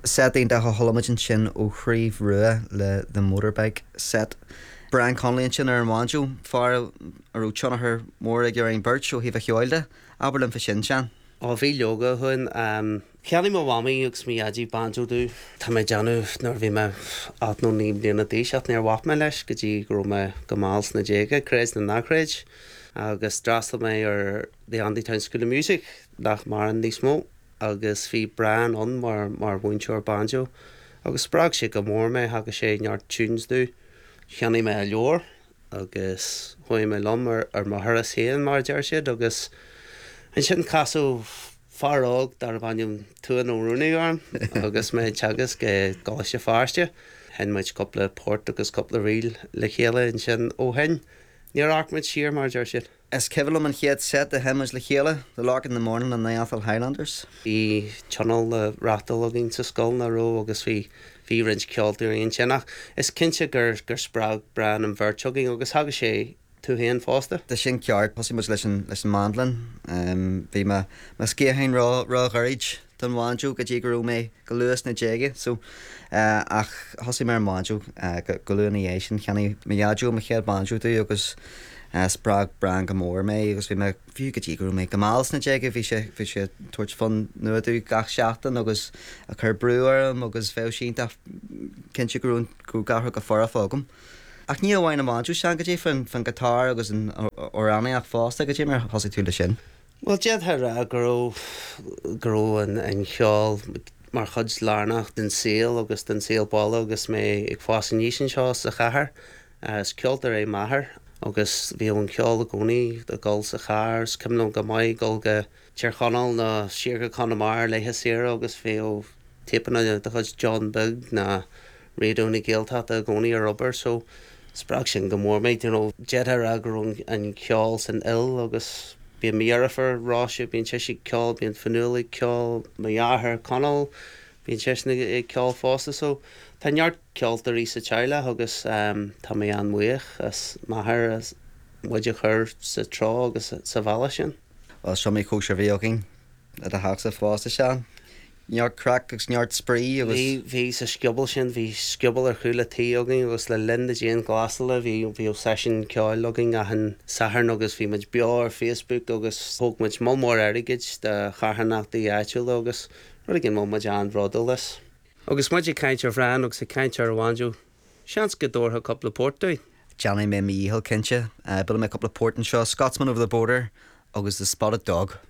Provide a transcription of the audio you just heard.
setting de hollamagin sin ó chríomh rua le the motorbike set. Brian Conley sin ar an bhainú far arú tionachar mór ag ar an birch ó híh cheáilde, Aberlin fa sin sean. Ó bhí leoga chun cheannaí má bhamaí agus mí adí banjo dú. Tá mé deanú nar bhí me atnú ní bliana díseach níor bhaith me leis go dtí gur me go máls na déige, créis na nachréid. Agus drastal mé ar the Andy Town School of Music nach mar an níos mó. Agus bhí Brian an mar bhainteoir banjo. Agus sprag sé go mór mé agus sé neart tunes dú. Cheannaí mé a leor agus chuí mé lom ar mar thuras héan mar deir siad agus an sin casú farrág dar bhainm tú an órúnaí arm agus mé teagas go gáiste fáiste. Hen muid coppla port agus coppla riil le chéile an sin ó hen. Níor arcmuid siar mar deir siad. Is Kevin an chéad set a hemmers le chéile, the Lark in the Morning and the Athol Highlanders. Bhí channel le rattal a ginn sa scol na ró agus bhí rins ceoltú on sinach. Is cinse gur sprag Brian an bhirteogaí agus haga sé tú héan fásta. The sin ceart, posí muid leis an mandlin. Bhí me scéhain rá gharid don bhainú go dtí gurú mé go luas na déige. So ach hosí mar bhainú go luaí é sin cheannaí mé iadú me chéad banjú tú agus sprag Brian go mór mé agus bhí me fiú go dtí gurú mé go máls na déige bhí sé tuairt fan nuadú gach seachtain agus a chur breúar agus bheith sínta cinse gurún gahra go fora fógam. Ach ní bhhain am anú sean go dtí fan gitár agus an oranaí ach fásta go dtí mar hosí tú le sin. Well, jed her gro an cheol mar chud lárnach den seal agus den sealball agus mé ag fásan níosin seo sa chathair as ceoltar é maithair agus bhí an ceol a gcónaí de gol sa char cymlón go maiid gol go tíorchanal na siar Connemara le heséir agus fé ó tipana de chud John Bug na réadúna géalta a gcónaí a rubber so sprag sin go mór méid jed her agrún an ceol san il agus Bhí míarafar ráise, bhíon teisi ceol, bhíon fanúla ceol, mahearthar conal, bhíon teisna ceol fásta, so tá neart ceoltarí sa teile agus tá mé an muoch as maithar as muide chur sa trá agus sa bhela sin. Well, seo mé cóis ar bhíogain a haach sa fásta seán. Neart crack agus neart sprí agus... Bhí sa sciobal sin, bhí sciobal ar chuúla tí agin agus le linda Jane Glassala, bhí ó session ceáil agin a han sahar agus bhí muid beá ar Facebook agus thug muid mór airigid de charhanach de áitiúil agus rud gin muid an bhradal leis. Agus muid caint ar bhrean agus a caint ar bhainú, seans go dórtha coppla portú. Johnny mé míhil cinse, bula mé coppla port an seo, Scotsman Over the Border agus The Spotted Dog.